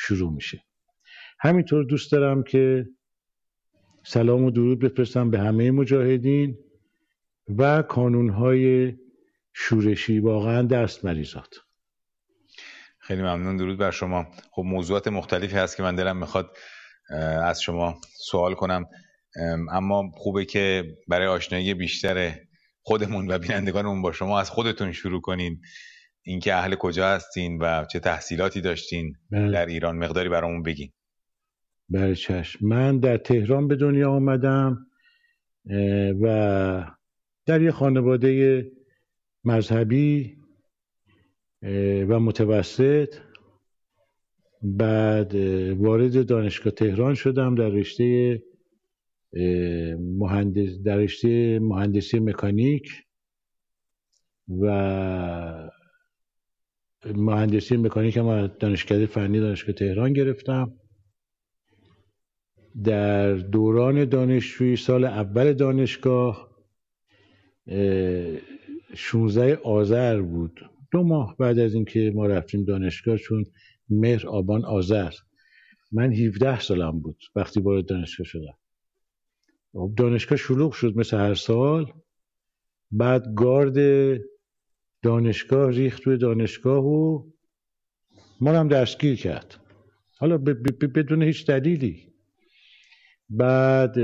شروع میشه. همینطور دوست دارم که سلام و درود بفرستم به همه مجاهدین و کانونهای شورشی، واقعا دست مریزاد. خیلی ممنون، درود بر شما. خب موضوعات مختلفی هست که من دلم میخواد از شما سوال کنم، اما خوبه که برای آشنایی بیشتر خودمون و بینندگانمون با شما از خودتون شروع کنین، اینکه اهل کجا هستین و چه تحصیلاتی داشتین در ایران، مقداری برامون بگین. بله چشم. من در تهران به دنیا آمدم و در یه خانواده مذهبی و متوسط. بعد وارد دانشگاه تهران شدم در رشته مهندسی مکانیک و مهندسی مکانیک هم از دانشکده فنی دانشگاه تهران گرفتم. در دوران دانشجویی سال اول دانشگاه 16 آذر بود، 2 ماه بعد از اینکه ما رفتیم دانشگاه، چون مهر، آبان، آذر، من 17 سالم بود وقتی وارد دانشگاه شدم. دانشگاه شلوغ شد مثل هر سال. بعد گارد دانشگاه ریخت توی دانشگاه و ما هم دستگیر کرد، حالا بدون هیچ دلیلی. بعد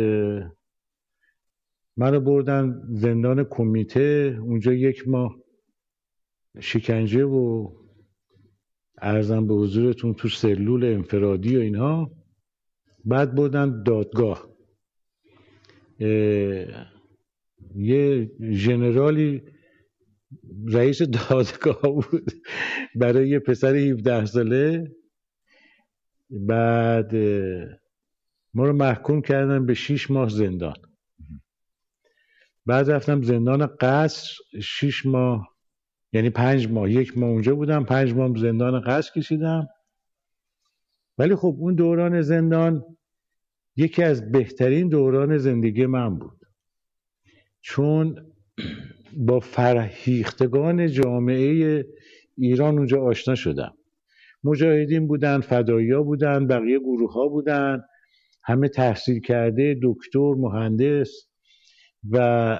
منو بردن زندان کمیته، اونجا 1 ماه شکنجه و عرضم به حضورتون تو سلول انفرادی و اینها. بعد بردن دادگاه. یه ژنرالی رئیس دادگاه بود برای یه پسر 17 ساله. بعد ما رو محکوم کردن به 6 ماه زندان. بعد رفتم زندان قصر 6 ماه، یعنی 5 ماه، 1 ماه اونجا بودم، 5 ماه زندان قصر کشیدم. ولی خب اون دوران زندان یکی از بهترین دوران زندگی من بود، چون با فرهیختگان جامعه ایران اونجا آشنا شدم. مجاهدین بودن، فدایی‌ها بودن، بقیه گروه‌ها بودن، همه تحصیل کرده، دکتر، مهندس. و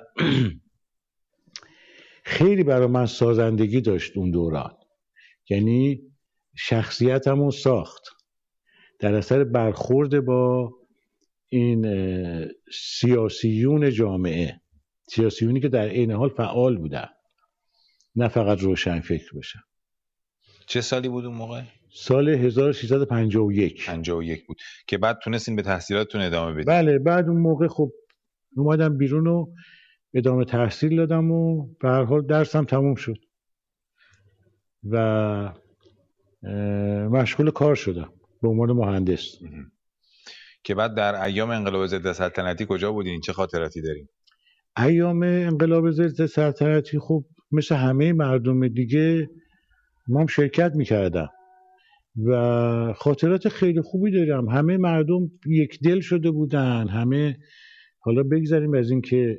خیلی برای من سازندگی داشت اون دوران، یعنی شخصیتمو ساخت در اثر برخورد با این سیاسیون جامعه، سیاسیونی که در عین حال فعال بودن، نه فقط روشن فکر باشن. چه سالی بود اون موقع؟ سال 1351 بود که بعد تونستین به تحصیلاتتون ادامه بدید. بله، بعد اون موقع خب اومدم بیرون و ادامه تحصیل دادم و به هر حال درسم تموم شد و مشغول کار شدم به عنوان مهندس. که بعد در ایام انقلاب ضد سلطنتی کجا بودین؟ چه خاطراتی دارین؟ ایام انقلاب ضد سلطنتی خب مثل همه مردم دیگه ما هم شرکت میکردم و خاطرات خیلی خوبی دارم. همه مردم یک دل شده بودن، همه. حالا بگذاریم از این که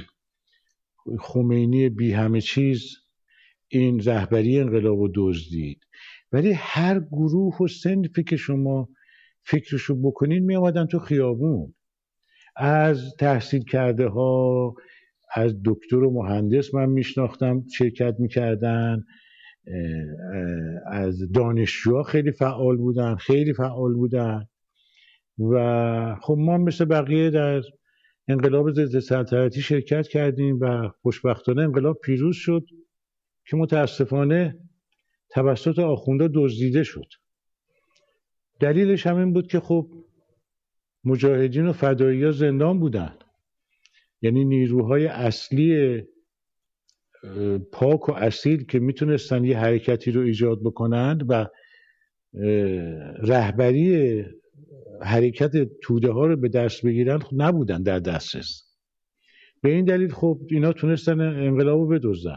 خمینی بی همه چیز این رهبری انقلاب رو دزدید، ولی هر گروه و صنفی که شما فکرشو بکنین می آمدن تو خیابون. از تحصیل کرده ها، از دکتر و مهندس من میشناختم شرکت میکردن، از دانشجوها خیلی فعال بودن و خب ما مثل بقیه در انقلاب ضد سلطنتی شرکت کردیم و خوشبختانه انقلاب پیروز شد که متاسفانه توسط آخوندا دزدیده شد. دلیلش همین بود که خب مجاهدین و فدایی‌ها زندان بودن، یعنی نیروهای اصلی پاک و اصیل که میتونستن یه حرکتی رو ایجاد بکنند و رهبری حرکت توده ها رو به دست بگیرن نبودن در دسترس. به این دلیل خب اینا تونستن انقلاب رو بدزدن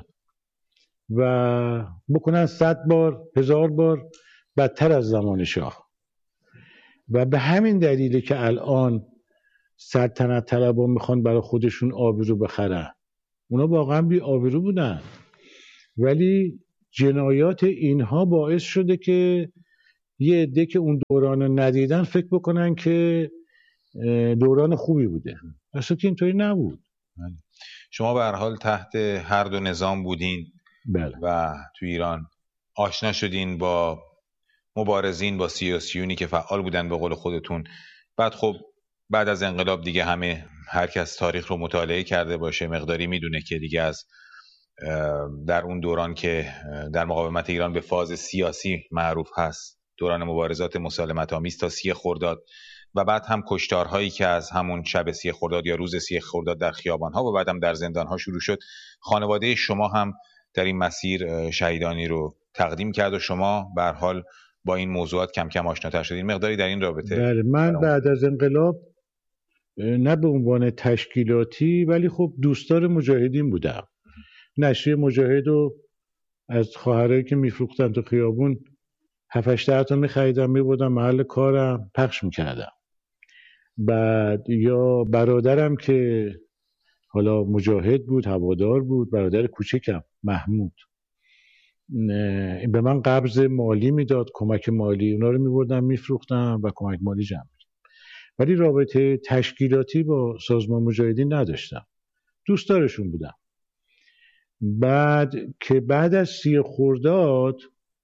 و بکنن 100 بار 1000 بار بدتر از زمان شاه. و به همین دلیله که الان سلطنت طلبا میخوان برای خودشون آبرو بخرن. اونا واقعا بی آبرو بودن، ولی جنایات اینها باعث شده که یه عده که اون دوران رو ندیدن فکر بکنن که دوران خوبی بوده، اصلا که اینطوری نبود. شما به هر حال تحت هر دو نظام بودین. بله. و تو ایران آشنا شدین با مبارزین، با سیاسیونی که فعال بودن به قول خودتون. بعد خب بعد از انقلاب دیگه هر کس تاریخ رو مطالعه کرده باشه مقداری میدونه که دیگه از در اون دوران که در مقاومت ایران به فاز سیاسی معروف هست، دوران مبارزات مسالمت آمیز تا 30 خرداد و بعد هم کشتارهایی که از همون شب 30 خرداد یا روز 30 خرداد در خیابان‌ها و بعد هم در زندان‌ها شروع شد، خانواده شما هم در این مسیر شهیدانی رو تقدیم کرد و شما به هر حال با این موضوعات کم کم آشناتر شدین. مقداری در این رابطه. بله، من بعد از انقلاب نه به عنوان تشکیلاتی ولی خب دوستدار مجاهدین بودم. نشریه مجاهد رو از خواهرایی که میفروختن تو خیابون 7-8 تا می‌خریدم می‌بردم محل کارم پخش می‌کردم. بعد یا برادرم که حالا مجاهد بود، هوادار بود، برادر کوچکم محمود به من قبض مالی میداد، کمک مالی، اونا رو می‌بردم میفروختم و کمک مالی جمع می‌کردم. ولی رابطه تشکیلاتی با سازمان مجاهدین نداشتم. دوستدارشون بودم. بعد از 30 خرداد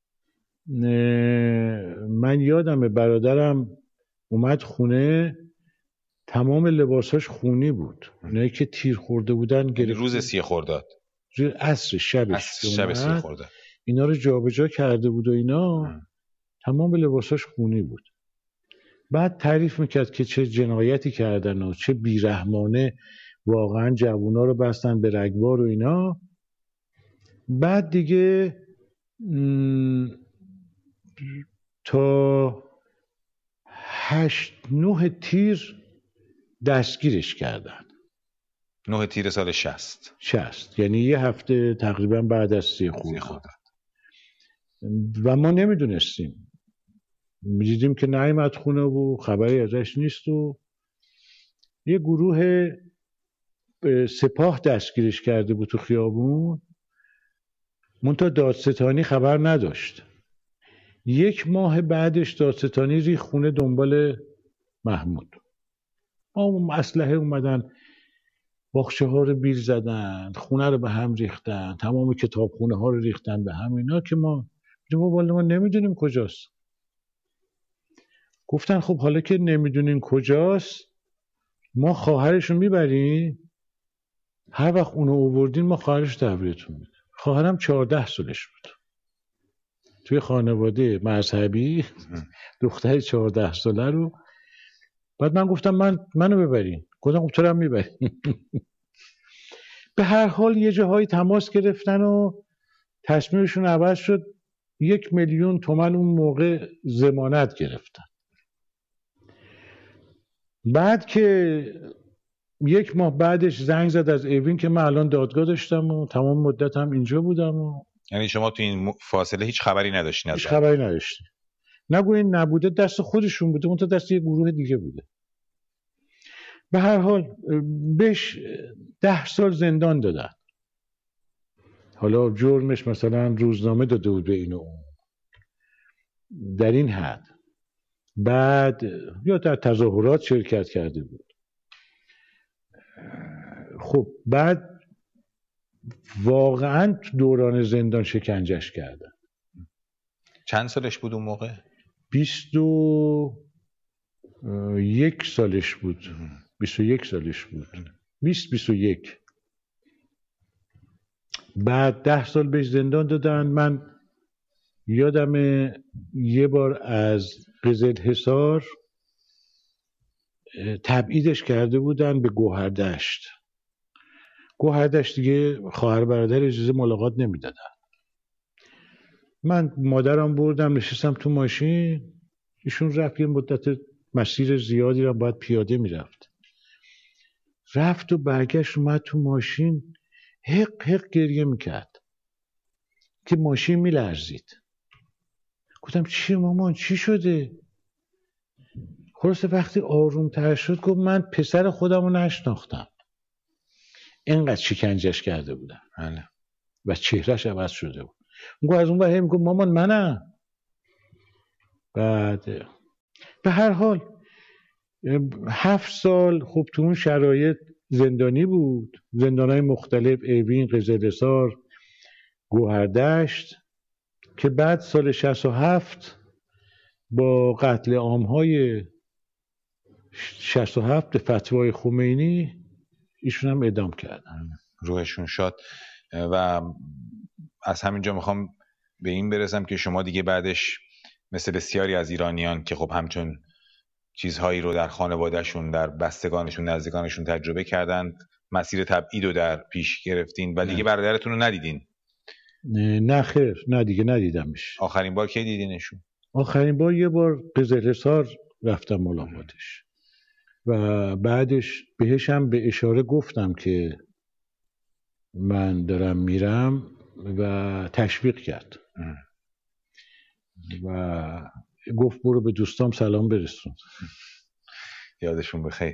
من یادمه برادرم اومد خونه، تمام لباساش خونی بود، اونایی که تیر خورده بودن گرفت. روز 30 خرداد عصر شبش شب 30 خرداد اینا رو جابجا کرده بود و اینا تمام لباساش خونی بود. بعد تعریف میکرد که چه جنایتی کردن و چه بیرحمانه واقعا جوونا رو بستن به رگبار و اینا. بعد دیگه تا 8-9 تیر دستگیرش کردن. 9 تیر سال 60 یعنی یه هفته تقریبا بعد از 30 خرداد. و ما نمیدونستیم، میدیدیم که نیامد خونه و خبری ازش نیست و یه گروه سپاه دستگیرش کرده بود تو خیابون، منتها دادستانی خبر نداشت. 1 ماه بعدش دادستانی ری خونه دنبال محمود. اسلحه اومدن باغچه ها رو بیل زدن، خونه رو به هم ریختن، تمام کتابخونه ها رو ریختن به هم. اینا که ما نمیدونیم کجاست. گفتن خب حالا که نمیدونین کجاست، ما خواهرش رو میبریم، هر وقت اونو آوردین ما خواهرش تحویلتون میدیم. خواهرم 14 سالش بود، توی خانواده مذهبی دختر 14 ساله رو. بعد من گفتم منو ببرین. گفتم خب تو رو هم میبریم. به هر حال یه جاهایی تماس گرفتن و تصمیمشون عوض شد. 1,000,000 تومان اون موقع ضمانت گرفتن. بعد که 1 ماه بعدش زنگ زد از اوین که من الان دادگاه داشتم و تمام مدتم اینجا بودم و یعنی شما تو این فاصله هیچ خبری نداشتین؟ هیچ خبری نداشتیم. نگو این نبوده، دست خودشون بوده، اون تا دست یه گروه دیگه بوده. به هر حال بهش 10 سال زندان دادن. حالا جرمش مثلا روزنامه داده بود به اینو در این حد. بعد یا در تظاهرات شرکت کرده بود. خب بعد واقعا دوران زندان شکنجش کردن. چند سالش بود اون موقع؟ 21 سالش بود. 21 سالش بود. 21. بعد 10 سال بهش زندان دادن. من یادم یه بار از قزلحصار تبعیدش کرده بودن به گوهردشت. گوهردشت دیگه خواهر برادر اجازه ملاقات نمیدادن. من مادرم بردم نشستم تو ماشین، ایشون رفت یه مدت مسیر زیادی را باید پیاده میرفت. رفت و برگشت اومد تو ماشین حق حق گریه میکرد که ماشین میلرزید. گفتم چیه مامان، چی شده؟ خلاصه وقتی آرومتر شد گفت من پسر خودم رو نشناختم، اینقدر شکنجش کرده بودم و چهرهش عوض شده بود. گفت از اون ور میگفت مامان منم. بعد به هر حال 7 سال خب تو اون شرایط زندانی بود، زندانهای مختلف، اوین، قزل‌حصار، گوهردشت، که بعد سال 67 با قتل عامهای 67 فتوای خمینی ایشون هم اعدام کردن. روحشون شاد. و از همینجا میخوام به این برسم که شما دیگه بعدش مثل بسیاری از ایرانیان که خب همچون چیزهایی رو در خانوادهشون، در بستگانشون، نزدیکانشون تجربه کردند، مسیر تبعید رو در پیش گرفتین و دیگه برادرتون رو ندیدین؟ نه خیر، نه دیگه ندیدمش. آخرین بار کی دیدینشون؟ آخرین بار یه بار قزل‌حصار رفتم ملاقاتش و بعدش بهش هم به اشاره گفتم که من دارم میرم و تشویق کرد و گفت برو به دوستام سلام برسون. یادشون بخیر.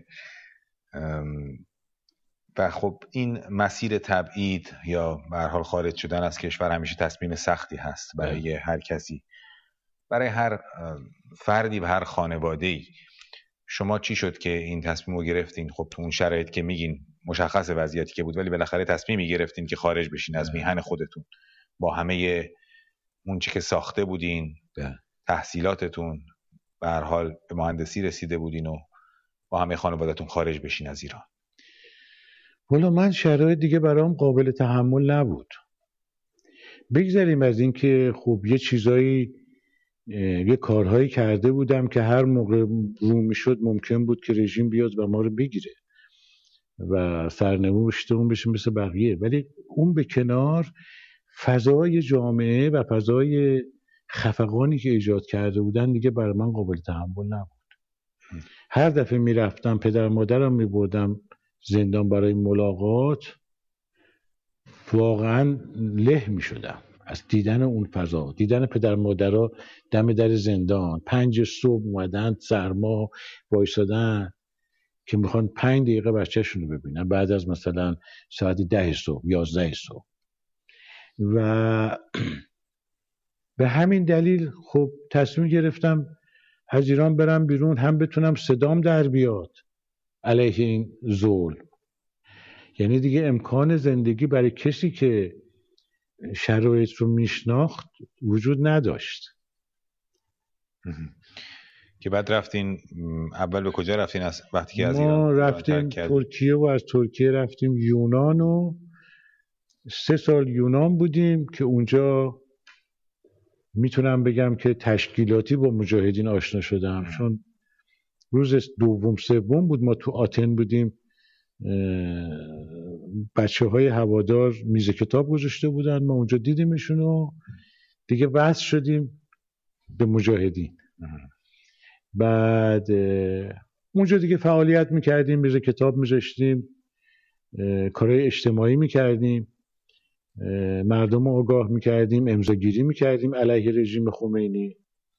و خب این مسیر تبعید یا به هر حال خارج شدن از کشور همیشه تصمیم سختی هست برای هر کسی، برای هر فردی و هر خانواده‌ای. شما چی شد که این تصمیم رو گرفتین؟ خب تو اون شرایط که میگین مشخص وضعیتی که بود، ولی بالاخره تصمیمی گرفتین که خارج بشین از میهن خودتون با همه اون چی که ساخته بودین، تحصیلاتتون، به هر حال به مهندسی رسیده بودین و با همه خانواده‌تون خارج بشین از ایران. والا من شرایط دیگه برام قابل تحمل نبود. بگذاریم از این که خب یه چیزایی، یه کارهایی کرده بودم که هر موقع رو میشد ممکن بود که رژیم بیاد و ما رو بگیره و سرنوشتمون بشه مثل بقیه، ولی اون به کنار، فضای جامعه و فضای خفقانی که ایجاد کرده بودن دیگه برای من قابل تحمل نبود. هر دفعه میرفتم پدر مادرم میبردم زندان برای ملاقات، واقعا له میشدم از دیدن اون فضا، دیدن پدر مادرها دم در زندان 5 صبح اومدن، سرما وایسادن که میخوان 5 دقیقه بچه‌شون رو ببینن بعد از مثلا ساعت 10 صبح 11 صبح. و به همین دلیل خب تصمیم گرفتم از ایران برم بیرون، هم بتونم صدام در بیاد علیه این ظلم. یعنی دیگه امکان زندگی برای کسی که شرایط رو میشناخت وجود نداشت. که بعد رفتین، اول به کجا رفتین از وقتی که از ایران؟ ما رفتیم ترکیه و از ترکیه رفتیم یونان و 3 سال یونان بودیم که اونجا میتونم بگم که تشکیلاتی با مجاهدین آشنا شدم. چون روز دوم سوم بود ما تو آتن بودیم، بچه‌های هوادار میز کتاب گذاشته بودن، ما اونجا دیدیمشون و دیگه وصل شدیم به مجاهدین. بعد اونجا دیگه فعالیت میکردیم، میز کتاب میذاشتیم، کارهای اجتماعی میکردیم، مردم رو آگاه میکردیم، امضاگیری میکردیم علیه رژیم خمینی.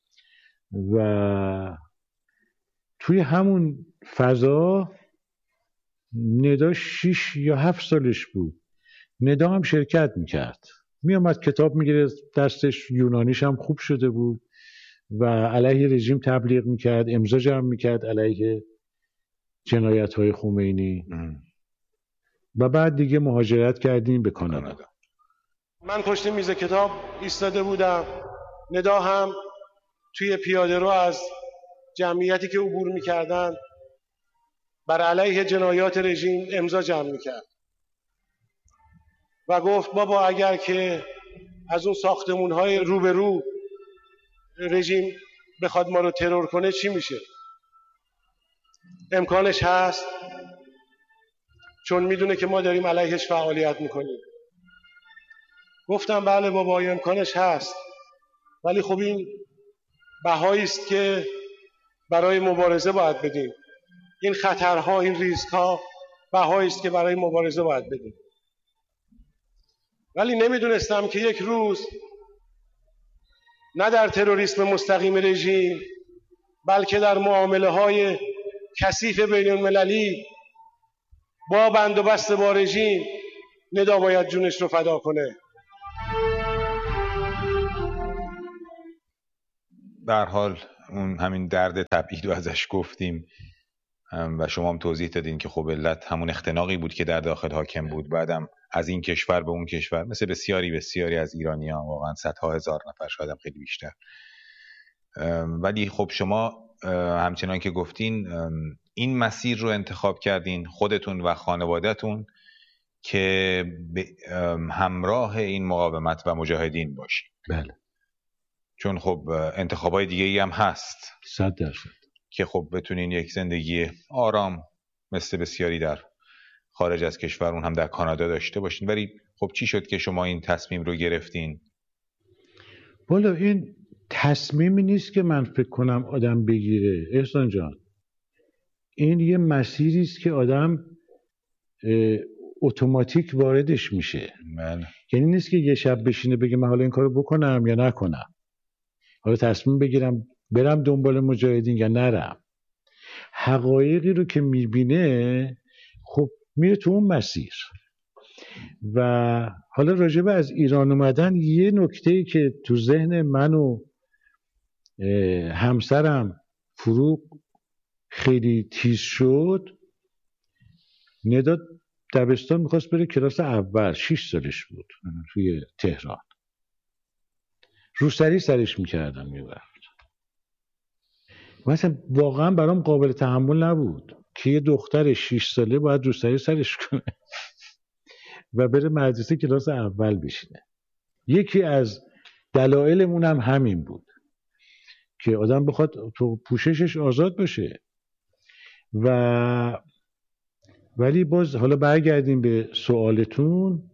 و توی همون فضا ندا 6 یا 7 سالش بود، ندا هم شرکت میکرد، میامد کتاب میگیره دستش، یونانیش هم خوب شده بود و علیه رژیم تبلیغ میکرد، امضا جمع میکرد علیه جنایت‌های خمینی. و بعد دیگه مهاجرت کردیم به کانادا. من پشت میز کتاب ایستاده بودم، ندا هم توی پیاده رو از جمعیتی که عبور میکردن بر علیه جنایات رژیم امضا جمع میکرد و گفت بابا اگر که از اون ساختمون‌های روبرو رژیم بخواد ما رو ترور کنه چی میشه؟ امکانش هست، چون میدونه که ما داریم علیهش فعالیت میکنیم. گفتم بله بابا امکانش هست، ولی خب این بهایی است که برای مبارزه باید بدیم. این خطرها، این ریسک‌ها بهایی است که برای مبارزه باید بدیم. ولی نمیدونستم که یک روز نه در تروریسم مستقیم رژیم، بلکه در معامله‌های کثیف بین‌المللی با بند و بست با رژیم ندا باید جونش رو فدا کنه. به هر حال اون همین درد تبعید رو ازش گفتیم و شما هم توضیح دادین که خب علت همون اختناقی بود که در داخل حاکم بود، بعدم از این کشور به اون کشور مثل بسیاری از ایرانیان، واقعا صدها هزار نفر، شاید هم خیلی بیشتر. ولی خب شما همچنان که گفتین این مسیر رو انتخاب کردین خودتون و خانواده‌تون که همراه این مقاومت و مجاهدین باشین. بله. چون خب انتخابای دیگه ای هم هست 100% که خب بتونین یک زندگی آرام مثل بسیاری در خارج از کشور، اون هم در کانادا، داشته باشین. ولی خب چی شد که شما این تصمیم رو گرفتین؟ والا این تصمیمی نیست که من فکر کنم آدم بگیره احسان جان. این یه مسیری است که آدم اتوماتیک واردش میشه. یعنی نیست که یه شب بشینه بگه من حالا این کارو بکنم یا نکنم، حالا تصمیم بگیرم برم دنبال مجاهدین یا نرم. حقایقی رو که میبینه خب میره تو اون مسیر. و حالا راجبه از ایران اومدن یه نکته‌ای که تو ذهن من و همسرم فروغ خیلی تیز شد، نداد دبستان میخواست بره کلاس اول، 6 سالش بود توی تهران، روسری سرش میکردم میبرد. مثلا واقعا برام قابل تحمل نبود که یه دختر 6 ساله باید روسری سرش کنه و بره مدرسه کلاس اول بشینه. یکی از دلایلمون هم همین بود که آدم بخواد تو پوششش آزاد باشه. ولی باز حالا برگردیم به سوالتون،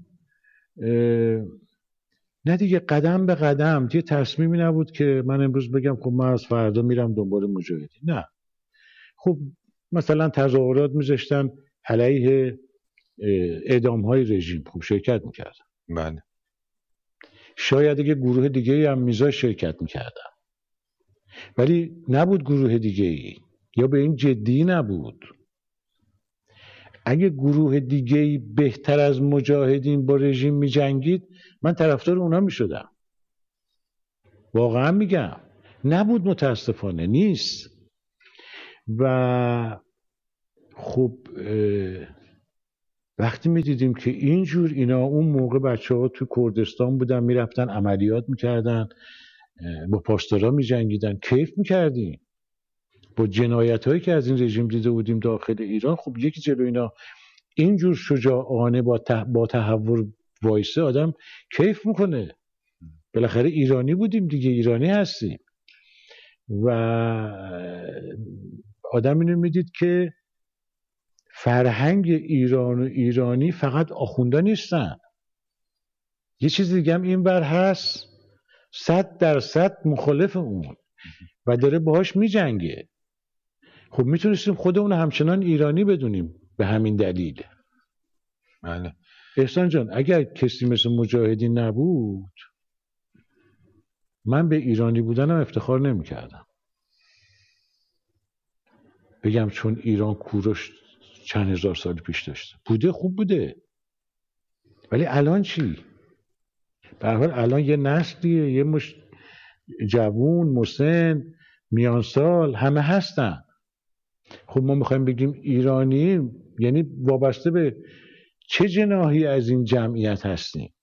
نه دیگه قدم به قدم، یه تصمیمی نبود که من امروز بگم خب من از فردا میرم دنبال مجاهدین. نه، خب مثلا تظاهرات میذاشتن علیه اعدام‌های رژیم، خب شرکت میکردم. بله. شاید اگه گروه دیگه هم میذاشت شرکت میکردم، ولی نبود گروه دیگه ای یا به این جدی نبود. اگه گروه دیگه‌ای بهتر از مجاهدین با رژیم می‌جنگید، من طرفدار اونا می‌شدم. واقعا میگم نبود، متاسفانه نیست. و خب وقتی می‌دیدیم که اینجور اینا، اون موقع بچه‌ها تو کردستان بودن میرفتن عملیات می‌کردن، با پاسدارا می‌جنگیدن، کیف می‌کردیم با جنایت‌هایی که از این رژیم دیده بودیم داخل ایران. خب یکی جلو اینا اینجور شجاعانه با تحور وایسه، آدم کیف میکنه. بالاخره ایرانی بودیم دیگه، ایرانی هستیم. و آدم اینو میدید که فرهنگ ایران و ایرانی فقط آخونده نیستن، یه چیز دیگه هم این بر هست 100% مخالف اون و داره باهاش میجنگه. خب میتونستیم خودمون همچنان ایرانی بدونیم به همین دلیل. بله. احسان جان، اگر کسی مثل مجاهدین نبود، من به ایرانی بودنم افتخار نمی کردم. بگم چون ایران کوروش چند هزار سال پیش داشته بوده، خوب بوده، ولی الان چی؟ به هر حال الان یه نسلیه، یه مش جوون، مسن، میانسال همه هستن. خب ما میخوایم بگیم ایرانی، یعنی وابسته به چه جناحی از این جمعیت هستیم؟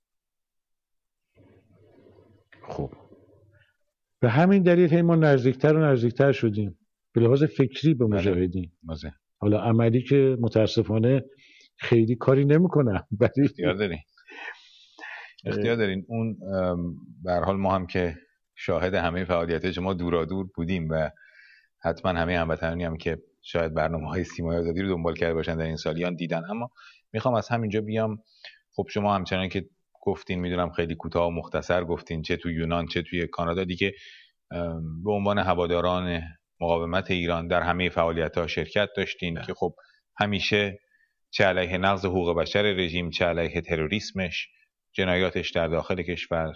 خب به همین دلیل هی ما نزدیکتر و نزدیکتر شدیم به لحاظ فکری به مجاهدین. حالا عملی که متاسفانه خیلی کاری نمیکنه، ولی اختیار دارین. اون به هر حال ما هم که شاهد همه فعالیت شما دورادور بودیم و حتما همه هموطنانی هم که شاید برنامه‌های سیمای آزادی رو دنبال کرده باشن در این سالیان دیدن. اما میخوام از همینجا بیام. خب شما همچنان که گفتین، میدونم خیلی کوتاه و مختصر گفتین، چه تو یونان چه توی کانادا دیگه به عنوان هواداران مقاومت ایران در همه فعالیت‌ها شرکت داشتین که خب همیشه چه علیه نقض حقوق بشر رژیم، چه علیه تروریسمش، جنایاتش در داخل کشور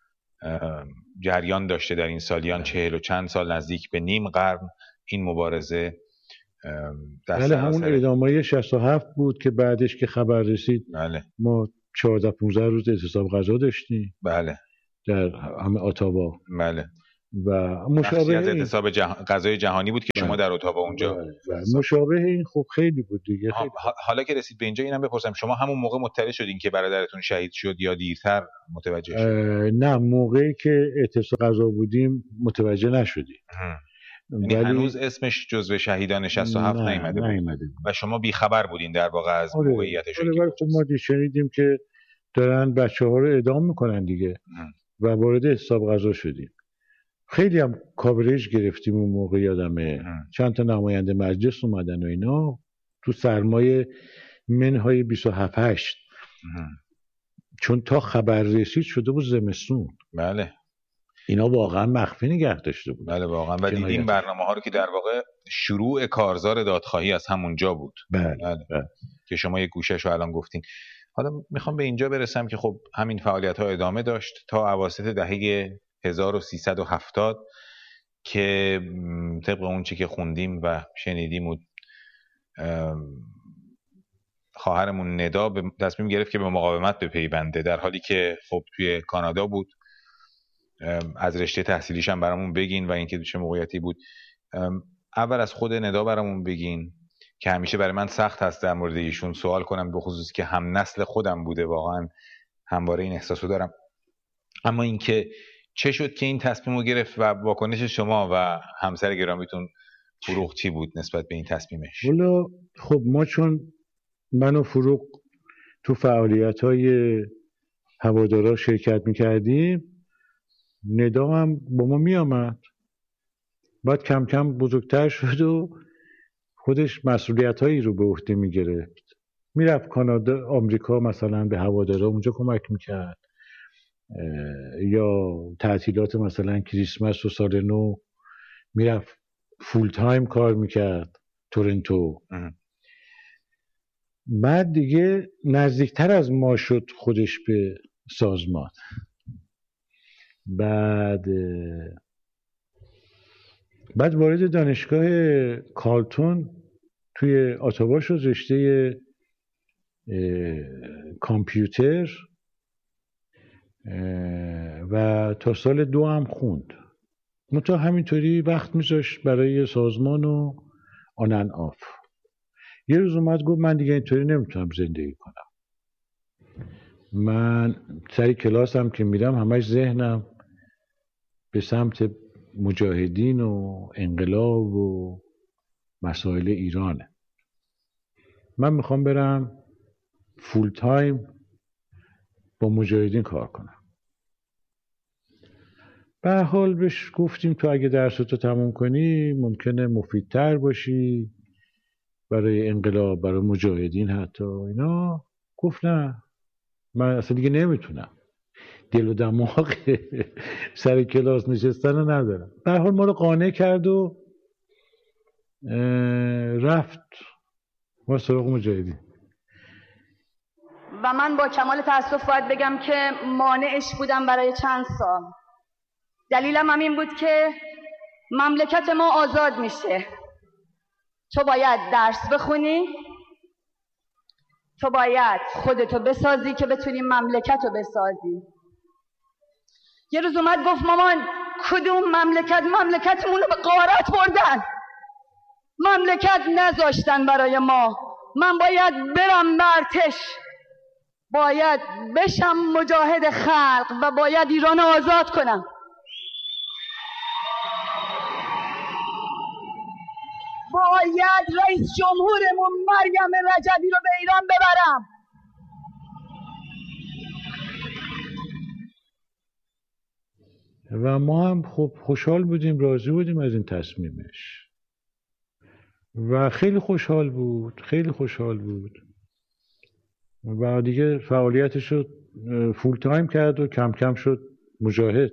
جریان داشته در این سالیان. 40 و چند سال، نزدیک به نیم قرن این مبارزه. بله، همون اعدامای 67 بود که بعدش که خبر رسید بله. ما 14-15 روز اعتصاب غذا داشتیم. بله. در همه اتاوا. بله. و مشابه از اعتصاب غذای جهانی بود که شما در اتاق اونجا مشابه این خب خیلی بود دیگه. خیلی. حالا که رسید به اینجا اینم بپرسم، شما همون موقع مطلع شدین که برادرتون شهید شد یا دیرتر متوجه شدین؟ نه، موقعی که اعتصاب غذا بودیم متوجه نشدیم. یعنی هنوز اسمش جزو شهیدان 67 نیامده بود و شما بیخبر بودین در واقع از موقعیتش. ولی خب ما شنیدیم که دارن بچه‌ها رو اعدام میکنن دیگه و وارد اعتصاب غذا شدیم. خیلی هم کاورج گرفتیم اون موقع، یادمه چند تا نماینده مجلس اومدن و اینا تو سرمای منهای 27-8 چون تا خبر رسید شده بود زمستون. بله اینا واقعا مخفی نگه داشته بود. بله واقعا. و دیدیم برنامه ها رو که در واقع شروع کارزار دادخواهی از همونجا بود. بله. که شما یک گوشش رو الان گفتین. حالا میخوام به اینجا برسم که خب همین فعالیت ها ادامه داشت تا اواسط دهه 1370 که طبق اون چی که خوندیم و شنیدیم و خواهرمون ندا تصمیم گرفت که به مقاومت بپیونده، در حالی که خب توی کانادا بود. از رشته تحصیلیش هم برامون بگین و اینکه چه موقعیتی بود. اول از خود ندا برامون بگین که همیشه برای من سخت هست در مورد ایشون سوال کنم، به خصوص که هم نسل خودم بوده، واقعا همواره این احساسو دارم. اما اینکه چه شد که این تصمیم رو گرفت و واکنش شما و همسر گرامیتون فروغ چی بود نسبت به این تصمیمش؟ والا خب ما چون من و فروغ تو فعالیت‌های هوادارا شرکت می‌کردیم، ندا هم با ما می‌آمد. بعد کم کم بزرگتر شد و خودش مسئولیت‌هایی رو به عهده می‌گرفت. میرفت کانادا، آمریکا مثلا به هوادارا اونجا کمک می‌کرد. یا تعطیلات مثلا کریسمس و سال نو میرفت فول تایم کار میکرد تورنتو. بعد دیگه نزدیکتر از ما شد خودش به سازمان. بعد وارد دانشگاه کارلتون توی اتاوا شد، رشته کامپیوتر و تا سال 2 هم خوند. منتها همینطوری وقت میذاشت برای سازمان و آن آف. یه روز اومد گفت من دیگه اینطوری نمیتونم زندگی کنم. من سر کلاسم که میرم همش ذهنم به سمت مجاهدین و انقلاب و مسائل ایرانه. من میخوام برم فول تایم با مجاهدین کار کنم. به هر حال بهش گفتیم تو اگه درستو تموم کنی ممکنه مفیدتر باشی برای انقلاب، برای مجاهدین حتی اینا. گفت نه، من اصلا دیگه نمیتونم، دل و دماغ سر کلاس نشستن رو ندارم. به هر حال ما رو قانع کرد و رفت ما سراغ مجاهدین. و من با کمال تأسف باید بگم که مانعش بودم برای چند سال. دلیلم هم این بود که مملکت ما آزاد میشه، تو باید درس بخونی، تو باید خودتو بسازی که بتونی مملکتو بسازی. یه روز اومد گفت مامان کدوم مملکتمون رو به غارت بردن، مملکت نذاشتن برای ما، من باید برم برتش، باید بشم مجاهد خلق و باید ایران آزاد کنم. باید رئیس جمهورمون مریم رجبی رو به ایران ببرم. و ما هم خب خوشحال بودیم، راضی بودیم از این تصمیمش و خیلی خوشحال بود و دیگه فعالیتش رو فول تایم کرد و کم کم شد مجاهد.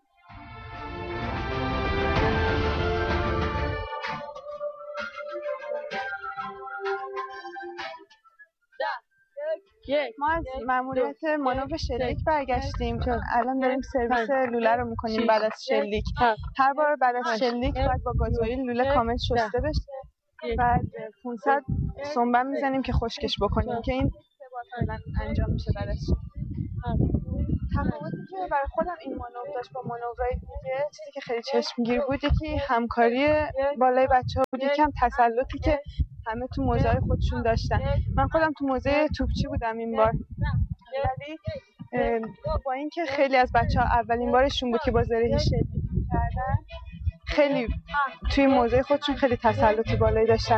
ما از ماموریت مانور شلیک برگشتیم که الان داریم سرویس لوله رو میکنیم بعد از شلیک. هر بار بعد از شلیک باید با گازوئیل لوله کامل شسته بشه، بعد 500 سنبن میزنیم که خشکش بکنیم که این 3 بار فعلا انجام میشه بعد از شلیک. تفاوتی که برای خودم این مانور داشت با مانورهای دیگه، چیزی که خیلی چشمگیر بود یکی همکاری بالای بچه‌ها بود، یکم تسلطی که همه تو موزه‌های خودشون داشتن. من خودم تو موزه توپچی بودم این بار، ولی با اینکه خیلی از بچه‌ها اولین بارشون بود که با زره شلیک می‌کردن، خیلی توی موزه خودشون خیلی تسلط بالایی داشتن.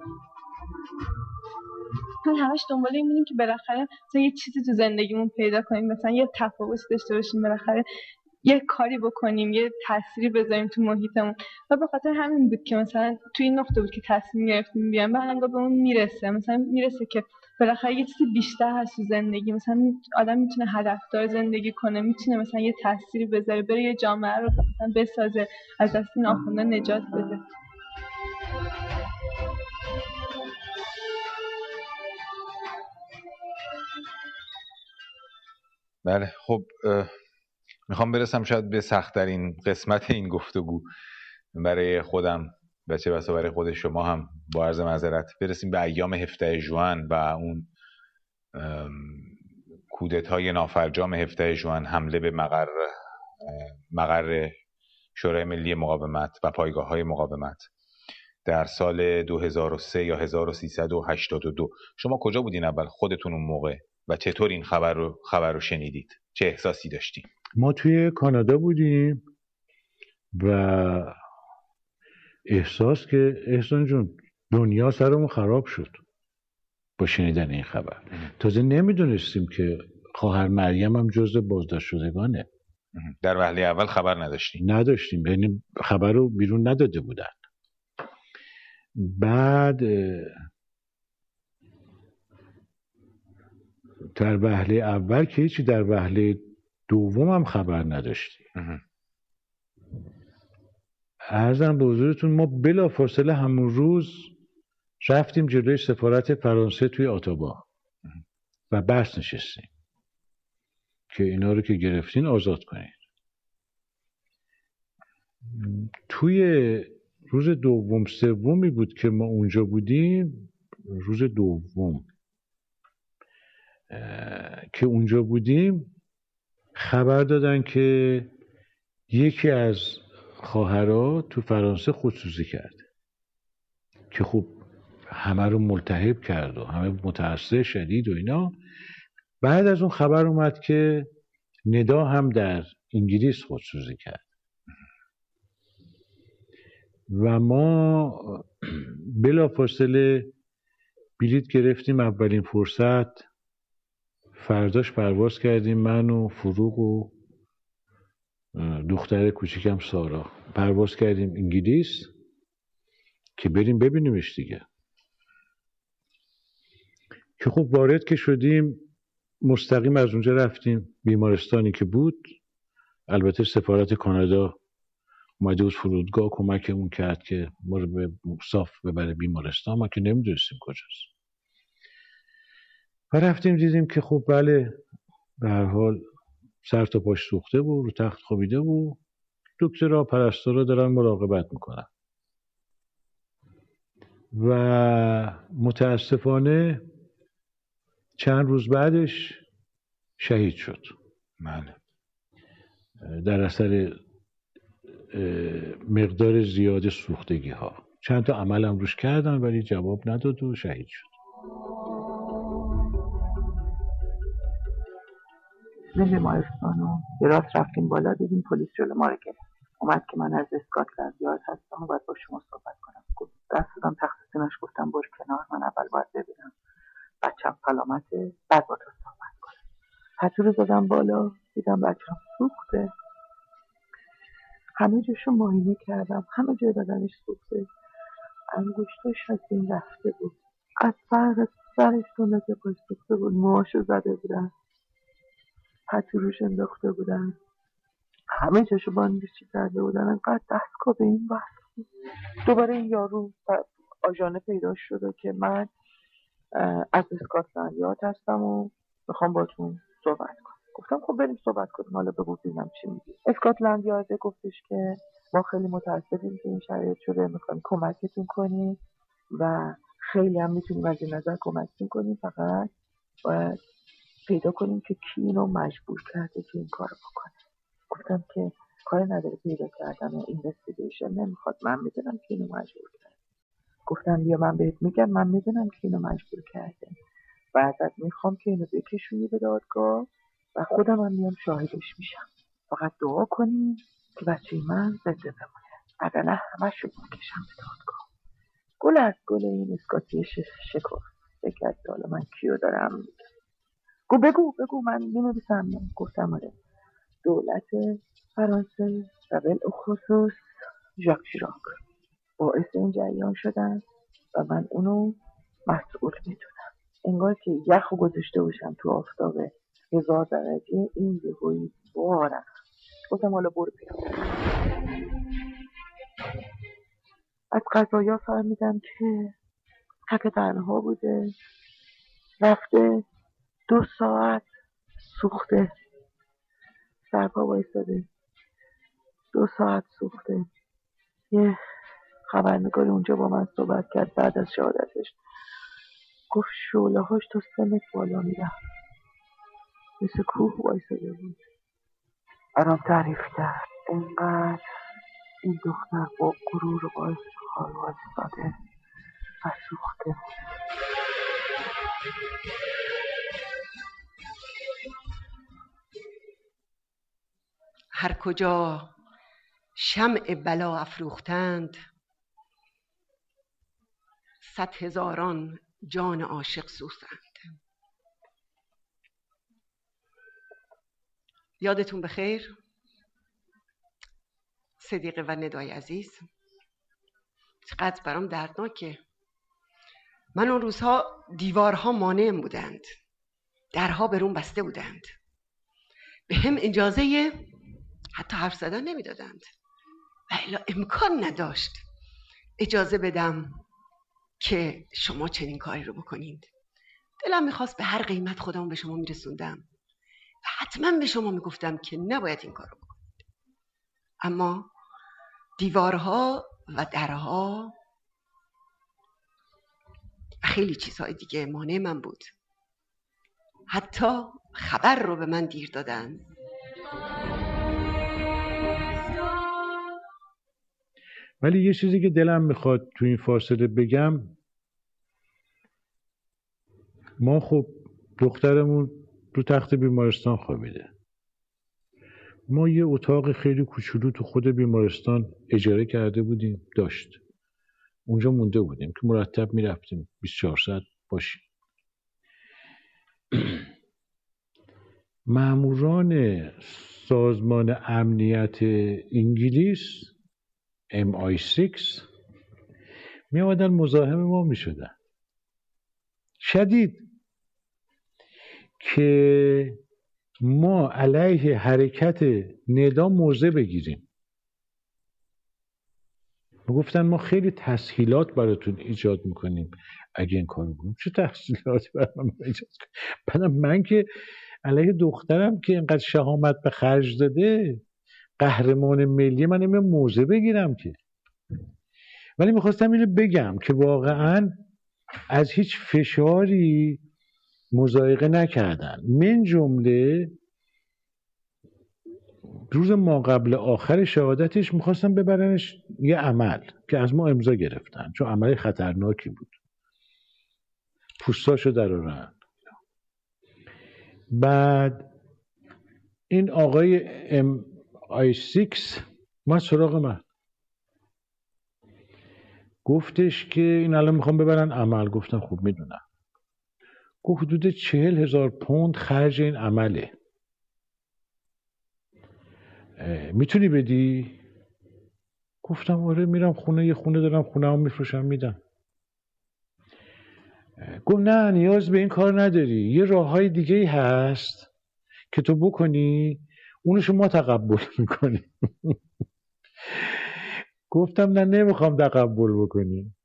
ما همش دنبال این بودیم که بالاخره مثلا یه چیزی تو زندگیمون پیدا کنیم، مثلا یه تفاوت داشته باشیم، بالاخره یه کاری بکنیم، یه تأثیری بذاریم تو محیطمون. و به خاطر همین بود که مثلا توی این نقطه بود که تصمیم گرفتیم بیام و انگار به اون میرسه، مثلا میرسه که بالاخره یه چیزی بیشتر هست تو زندگی، مثلا آدم میتونه هدفدار زندگی کنه، میتونه مثلا یه تأثیری بذاره، بره یه جامعه رو مثلا بسازه، از دست این آخوندا نجات بده. بله خب میخوام برسم شاید به سخت‌ترین قسمت این گفتگو برای خودم و چه بسا برای خود شما هم، با عرض معذرت برسیم به ایام 17 ژوئن و اون کودتای نافرجام 17 ژوئن، حمله به مقر شورای ملی مقاومت و پایگاه‌های مقاومت در سال 2003 یا 1382. شما کجا بودین اول خودتون اون موقع و چطور این خبر رو شنیدید؟ چه احساسی داشتین؟ ما توی کانادا بودیم و احساس که احسان جون دنیا سرمون خراب شد با شنیدن این خبر. تازه نمیدونستیم که خواهر مریم هم جزو بازداشت شدگانه. در وهله اول خبر نداشتیم، یعنی خبر رو بیرون نداده بودن. بعد در وهله اول که هیچی، در وهله دوم هم خبر نداشتیم. عرضم به حضورتون ما بلافاصله همون روز رفتیم جلوی سفارت فرانسه توی اتاوا و بحث نشستیم که اینا رو که گرفتین آزاد کنین. توی روز دوم سومی بود که ما اونجا بودیم، روز دوم که اونجا بودیم خبر دادن که یکی از خواهرها تو فرانسه خودسوزی کرده که خب همه رو ملتهب کرد و همه متأثر شدید و اینا. بعد از اون خبر اومد که ندا هم در انگلیس خودسوزی کرد و ما بلافاصله بلیط گرفتیم. اولین فرصت فرداش پرواز کردیم، من و فروغ و دختر کوچیکم سارا پرواز کردیم انگلیس که بریم ببینیمش دیگه. که خب وارد که شدیم مستقیم از اونجا رفتیم بیمارستانی که بود. البته سفارت کانادا اومده بود فرودگاه کمکمون کرد که ما رو به صاف ببره بیمارستان، ما که نمیدونستیم کجاست. و رفتیم دیدیم که خب بله به هر حال سر تا پاش سوخته بود، رو تخت خوابیده بود، دکترها پرستارا دارن مراقبت میکنن و متاسفانه چند روز بعدش شهید شد. بله. در اثر مقدار زیاد سوختگی ها. چند تا عمل هم روش کردن ولی جواب نداد و شهید شد. رفتیم بیمارستان و یه راست رفتیم بالا، دیدیم پلیس جلو ما رو گرفت. اومد که من از اسکاتلند یارد هستم و باید با شما صحبت کنم. دست دادم تخت سینه‌اش، گفتم برو کنار، من اول باید ببینم بچه‌م سلامته، بعد با تو صحبت کنم. حتی رو زدم بالا، دیدم بچه‌م سوخته، همه جاشو معاینه کردم، همه جای بدنش سوخته، انگشتاش از این رفته بود، از سرش تا نزد پاش سوخته بود، موهاشو زده بودن، پتو روش انداخته بودن، همه جاشو باندیشی کرده بودن، انقدر دستگاه به این وصل. دوباره این یارو آژانه پیدا شده که من از اسکاتلند یارد هستم و میخوام باتون صحبت کنم. گفتم خب بریم صحبت کنیم، حالا بگو ببینم چی میگی. اسکاتلند یارد گفتش که ما خیلی متاسفیم که این شرایط شده، میخوایم کمکتون کنیم و خیلی هم میتونیم از این نظر کمکتون کنیم، فقط باید پیدا کنیم که کی اینو مجبور کرده که این کارو بکنه. گفتم که کار نداره، پیدا کردن و اینوستیگیشن نمیخواد، من میدونم که اینو مجبور کرده. گفتم بیا من بهت میگم، من میدونم که اینو مجبور کرده، بعدت میخوام که اینو بکشونی به دادگاه و خودم هم میام شاهدش میشم. فقط دعا کنیم که بچه من زنده بمونه، اگر نه همش رو میکشم به دادگاه. گل از گل این اسکاتی شکفت. فکر کرد حالا من کیو دارم میگم. گو بگو من مینویسم. گفتم آره، دولت فرانسه و بالخصوص ژاک شیراک باعث این جریان شدن و من اونو مسئول میدونم. انگار که یخو گذاشته باشم تو آفتاب 1000 درجه، این یهویی بارم. گفتم حالا برو پیدا. از قضایا فهمیدم که تک تنها بوده، رفته 2 ساعت سوخته، سرپا وایساده 2 ساعت سوخته. یه خبرنگاری اونجا با من صحبت کرد بعد از شهادتش. گفت شعله هاش تا 3 متر بالا میرن، مثل کوه وایساده بود. برام تعریف کرد انقدر این دختر با غرور و با افتخار وایساده و سوخته. هر کجا شمع بلا افروختند، 100,000 جان عاشق سوزند. یادتون بخیر صدیقه و ندای عزیز، چقدر برام دردناکه. من اون روزها دیوارها مانعم بودند، درها برون بسته بودند، به هم اجازه حتی حرف زدن نمیدادند و الا امکان نداشت اجازه بدم که شما چنین کاری رو بکنید. دلم میخواست به هر قیمت خودمو به شما میرسوندم و حتما به شما میگفتم که نباید این کار رو بکنید، اما دیوارها و درها و خیلی چیزهای دیگه مانع من بود. حتی خبر رو به من دیر دادن. ولی یه چیزی که دلم میخواد تو این فاصله بگم، ما خب دخترمون تو تخت بیمارستان خوابیده. ما یه اتاق خیلی کوچولو تو خود بیمارستان اجاره کرده بودیم، داشت. اونجا مونده بودیم که مرتب میرفتیم 24 ساعت باشیم. ماموران سازمان امنیت انگلیس MI6 می آمدن مزاحم ما می شدن شدید که ما علیه حرکت ندا موضع بگیریم. گفتن ما خیلی تسهیلات براتون ایجاد میکنیم اگه این کارو کنیم. چه تسهیلاتی برای من ایجاد کنیم؟ من که علیه دخترم که اینقدر شهامت به خرج داده، قهرمان ملی، من نمیام موضع بگیرم که. ولی میخواستم اینو بگم که واقعا از هیچ فشاری مضایقه نکردن. من جمله روز ما قبل آخر شهادتش میخواستم ببرنش یه عمل که از ما امضا گرفتن، چون عمل خطرناکی بود. پوستاشو درارن. بعد این آقای MI6 ما سراغ من گفتش که این الان میخوام ببرن عمل. گفتم خب میدونم. گفت حدود 40,000 پوند خرج این عمله، میتونی بدی؟ گفتم آره میرم خونه، یه خونه دارم، خونه هم میفروشم میدم. گفت نه نیاز به این کار نداری، یه راه های دیگه ای هست که تو بکنی اونشو ما تقبل میکنیم. گفتم نه نمیخوام تقبل بکنی.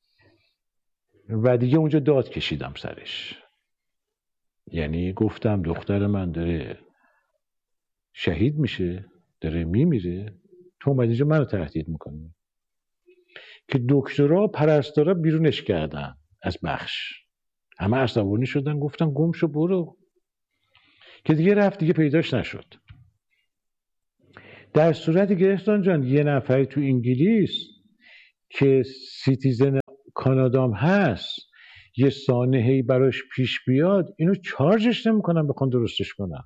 و دیگه اونجا داد کشیدم سرش. یعنی گفتم دختر من داره شهید میشه، داره میمیره، تو اومدی اینجا منو تهدید میکنی. که دکترها پرستارا بیرونش کردن از بخش، همه عصبانی شدن، گفتن گم شو برو. که دیگه رفت، دیگه پیداش نشد. در صورتی که احسان جان یه نفری تو انگلیس که سیتیزن کانادام هست یه سانحه‌ای براش پیش بیاد، اینو چارجش نمی‌کنن بخوان درستش کنن.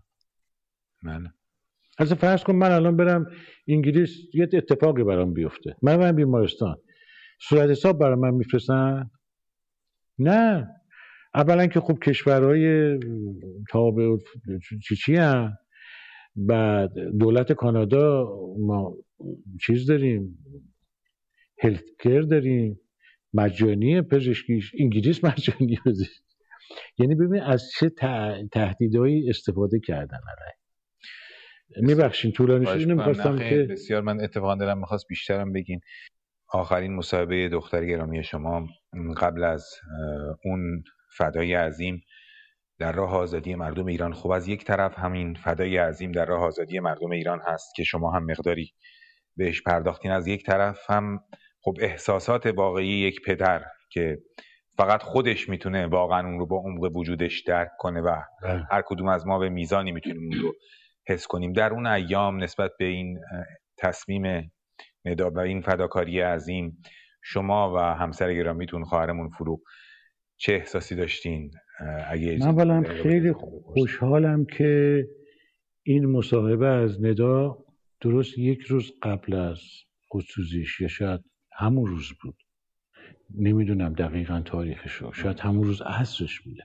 اصلا فرض کن من الان برم انگلیس، یه اتفاقی برام بیفته، من برم بیمارستان، صورت حساب برام من میفرستن؟ نه. اولا که خب کشورهای تابع چی هستن، بعد دولت کانادا ما چیز داریم، هلت کیر داریم، مجانی پزشکیش، انگلیس مجانی پزشکی. یعنی ببین از چه تهدیدهایی استفاده کردن علیه. میبخشین طولانی شد، اینو می‌خواستم که بسیار من اتفاقا دلم می‌خواست بیشترم بگین. آخرین مصاحبه دختر گرامی شما قبل از اون فدای عظیم در راه آزادی مردم ایران، خب از یک طرف همین فدای عظیم در راه آزادی مردم ایران هست که شما هم مقداری بهش پرداختین، از یک طرف هم خب احساسات واقعی یک پدر که فقط خودش میتونه واقعا اون رو با عمق وجودش درک کنه و هر کدوم از ما به میزانی میتونیم اون رو حس کنیم. در اون ایام نسبت به این تصمیم ندا و این فداکاری عظیم، شما و همسر گرامیتون خواهرمون فروغ چه احساسی داشتین؟ من اولا خیلی خوشحالم که این مصاحبه از ندا درست یک روز قبل از خودسوزیش یا شاید همون روز بود، نمیدونم دقیقا تاریخشو، شاید همون روز عصرش بوده،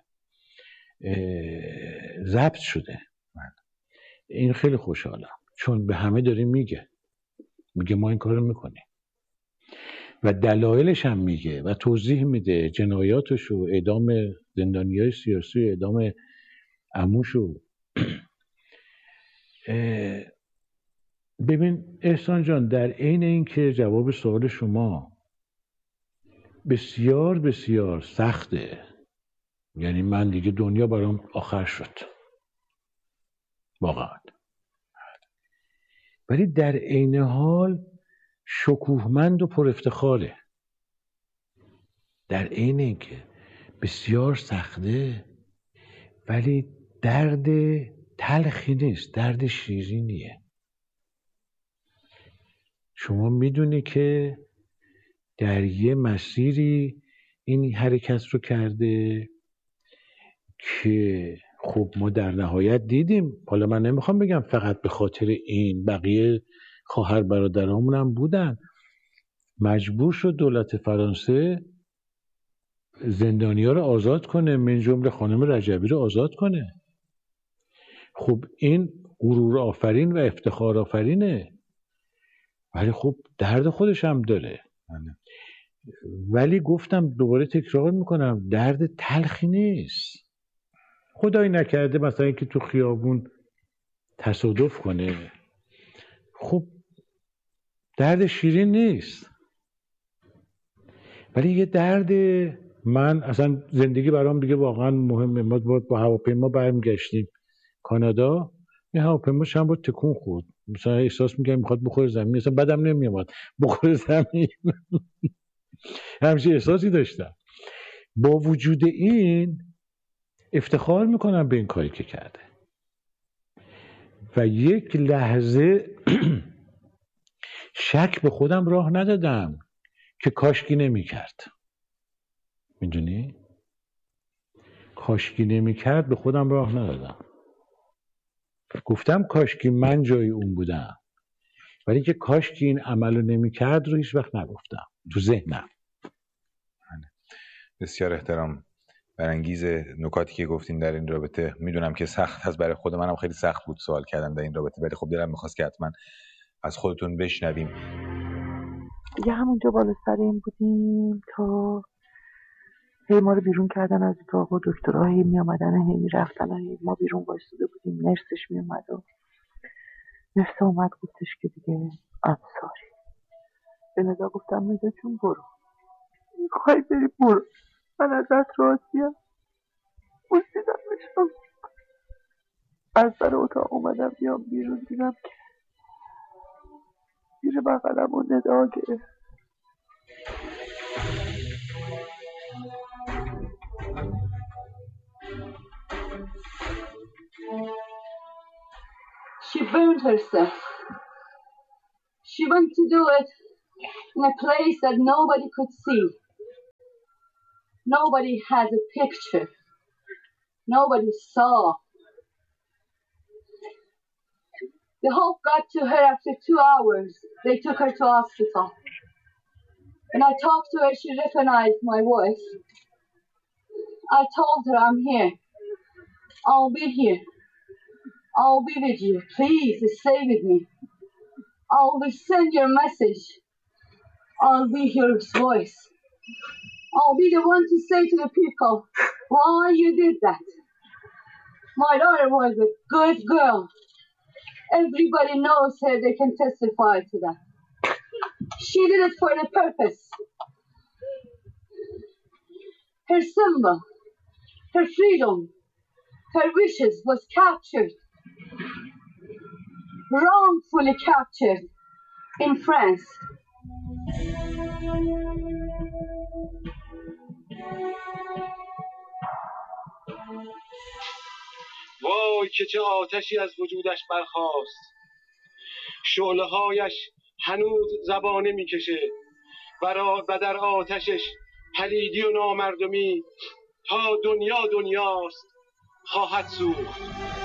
ضبط شده. این خیلی خوشحالم چون به همه داره میگه ما این کارو میکنیم و دلایلش هم میگه و توضیح میده، جنایاتشو، اعدام زندانیای سیاسی، اعدام عموشو. ببین احسان جان، در عین اینکه جواب سوال شما بسیار بسیار سخته، یعنی من دیگه دنیا برام آخر شد واقعا، ولی در عین حال شکوهمند و پر افتخاره. در عین اینکه بسیار سخته ولی درد تلخی نیست، درد شیرینیه. شما میدونی که در یه مسیری این حرکت رو کرده که خب ما در نهایت دیدیم، حالا من نمیخوام بگم فقط به خاطر این، بقیه خواهر برادرامون هم بودن، مجبور شد دولت فرانسه زندانی‌ها رو آزاد کنه، من جمله خانم رجبی رو آزاد کنه. خب این غرور آفرین و افتخار آفرینه، ولی خب درد خودش هم داره. ولی گفتم دوباره تکرار میکنم، درد تلخی نیست. خدایی نکرده مثلا اینکه تو خیابون تصادف کنه، خب درد شیرین نیست، ولی یه درد، من اصلا زندگی برام دیگه واقعا مهمه. ما با هواپیما برمیگشتیم کانادا، این هواپیما چند بار تکون خورد، مثلا احساس میکنم میخواد بخوره زمین، مثلا بدم نمیومد بخوره زمین همچین احساسی داشتم. با وجود این افتخار میکنم به این کاری که کرده و یک لحظه شک به خودم راه ندادم که کاشکی نمیکرد. میدونی؟ کاشکی نمیکرد به خودم راه ندادم. گفتم کاشکی من جای اون بودم، ولی که کاشکی این عملو نمیکرد رو هیچ وقت نگفتم تو ذهنم. بسیار احترام برانگیز نکاتی که گفتین در این رابطه. میدونم که سخت هست، برای خود منم خیلی سخت بود سوال کردن در این رابطه، ولی خب دلم میخواست که حتما از خودتون بشنویم. دیگه همونجا بالا سر این بودیم تا هی ما رو بیرون کردن از اتاق و دکترها هی می آمدن هی می رفتن، هی ما بیرون بایستاده بودیم. نرسش می اومد و نرس اومد گفتش که دیگه انصاری. به ندا گفتم ندا چون برو، میخوای بری برو، من ازت راضیم. بوسیدم بشم، از در اتاق اومدم بیام بیرون، دیدم که زیر بغلم و ندا گرفت. burned herself. She went to do it in a place that nobody could see. Nobody had a picture. Nobody saw. The hope got to her after 2 hours. They took her to hospital. When I talked to her, she recognized my voice. I told her, I'm here. I'll be here. I'll be with you. Please stay with me. I will send your message. I'll be your voice. I'll be the one to say to the people why you did that. My daughter was a good girl. Everybody knows her. They can testify to that. She did it for the purpose. Her symbol, her freedom, her wishes was captured, wrongfully captured in France. وای که چه آتشی از وجودش برخاست، شعله هایش هنوز زبانه میکشه و در آتشش پلیدی و نامردمی تا دنیاست خواهد سوخت.